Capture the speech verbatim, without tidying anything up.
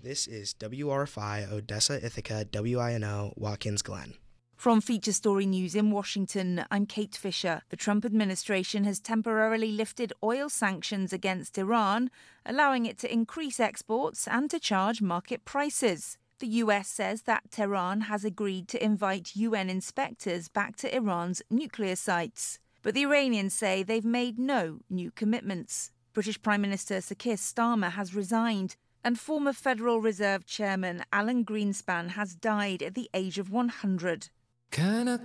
This is W R F I Odessa, Ithaca, W I N O, Watkins Glen. From Feature Story News in Washington, I'm Kate Fisher. The Trump administration has temporarily lifted oil sanctions against Iran, allowing it to increase exports and to charge market prices. The U S says that Tehran has agreed to invite U N inspectors back to Iran's nuclear sites. But the Iranians say they've made no new commitments. British Prime Minister Sir Keir Starmer has resigned, and former Federal Reserve Chairman Alan Greenspan has died at the age of one hundred.